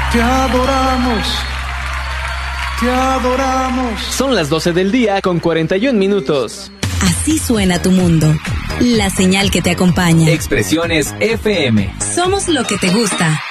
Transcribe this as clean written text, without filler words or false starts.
Te adoramos, te adoramos. Son las 12 del día con 41 minutos. Así suena tu mundo. La señal que te acompaña. Expresiones FM. Somos lo que te gusta.